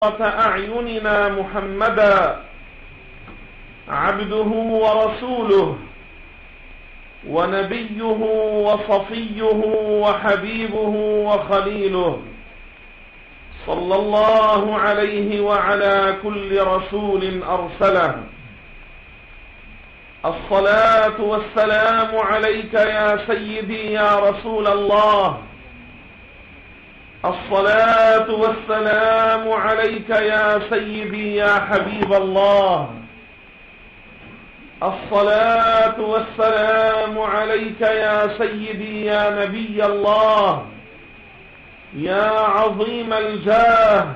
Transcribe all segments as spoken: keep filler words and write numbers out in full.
أعيننا محمدا عبده ورسوله ونبيه وصفيه وحبيبه وخليله، صلى الله عليه وعلى كل رسول أرسله. الصلاة والسلام عليك يا سيدي يا رسول الله، الصلاة والسلام عليك يا سيدي يا حبيب الله، الصلاة والسلام عليك يا سيدي يا نبي الله، يا عظيم الجاه.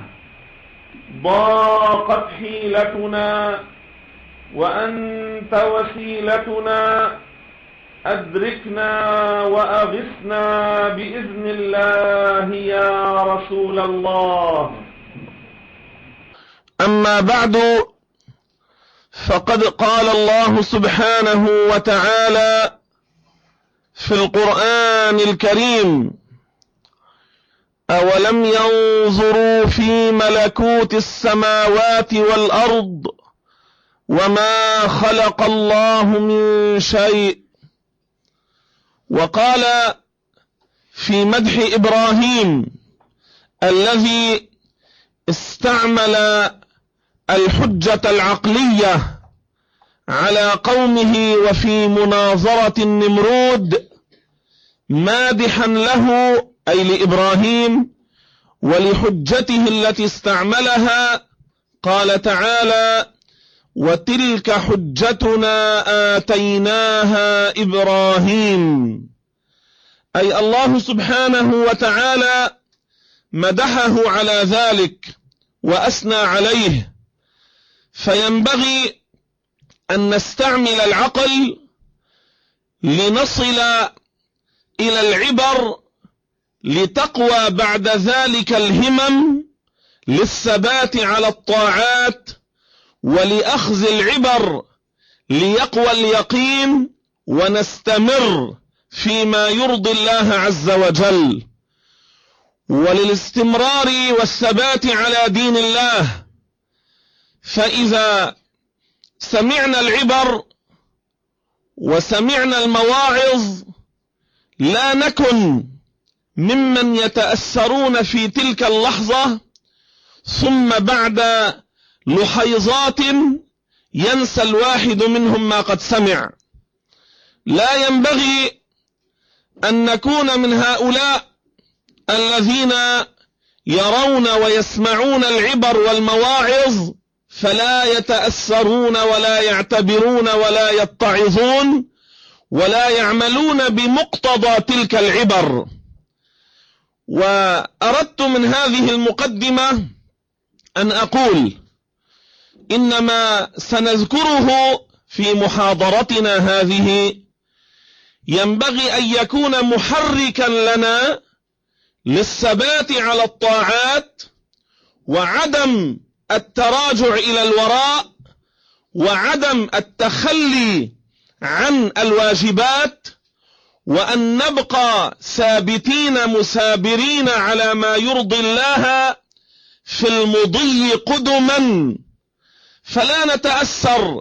ضاقت حيلتنا وأنت وسيلتنا، أدركنا وأغثنا بإذن الله يا رسول الله. أما بعد، فقد قال الله سبحانه وتعالى في القرآن الكريم: أولم ينظروا في ملكوت السماوات والأرض وما خلق الله من شيء. وقال في مدح إبراهيم الذي استعمل الحجة العقلية على قومه وفي مناظرة النمرود، مادحا له أي لإبراهيم ولحجته التي استعملها، قال تعالى: وتلك حجتنا آتيناها إبراهيم. أي الله سبحانه وتعالى مدحه على ذلك وأثنى عليه. فينبغي أن نستعمل العقل لنصل إلى العبر، لتقوى بعد ذلك الهمم للثبات على الطاعات، ولأخذ العبر ليقوى اليقين، ونستمر فيما يرضي الله عز وجل، وللاستمرار والثبات على دين الله. فإذا سمعنا العبر وسمعنا المواعظ لا نكن ممن يتأثرون في تلك اللحظة، ثم بعد لحيظات ينسى الواحد منهم ما قد سمع. لا ينبغي أن نكون من هؤلاء الذين يرون ويسمعون العبر والمواعظ فلا يتأثرون ولا يعتبرون ولا يتعظون ولا يعملون بمقتضى تلك العبر. وأردت من هذه المقدمة أن أقول: إنما سنذكره في محاضرتنا هذه ينبغي أن يكون محركا لنا للثبات على الطاعات، وعدم التراجع إلى الوراء، وعدم التخلي عن الواجبات، وأن نبقى ثابتين مثابرين على ما يرضي الله في المضي قدما، فلا نتأثر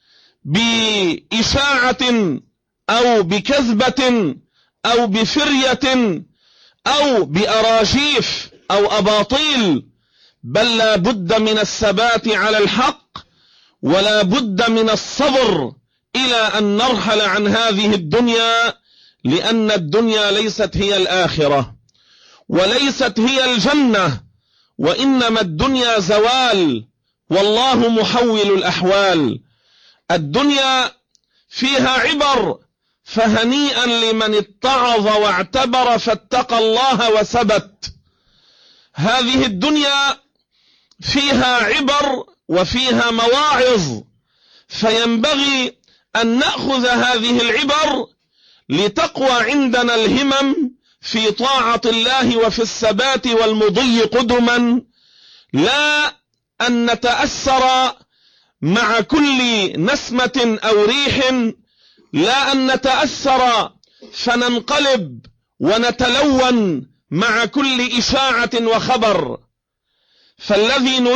بإشاعة أو بكذبة أو بفرية أو بأراجيف أو أباطيل، بل لا بد من الثبات على الحق، ولا بد من الصبر إلى أن نرحل عن هذه الدنيا، لأن الدنيا ليست هي الآخرة وليست هي الجنة، وإنما الدنيا زوال، والله محول الأحوال. الدنيا فيها عبر، فهنيئا لمن اتعظ واعتبر فاتقى الله وثبت. هذه الدنيا فيها عبر وفيها مواعظ، فينبغي أن نأخذ هذه العبر لتقوى عندنا الهمم في طاعة الله وفي الثبات والمضي قدما، لا أن نتأثر مع كل نسمة أو ريح، لا أن نتأثر فننقلب ونتلون مع كل إشاعة وخبر. فالذي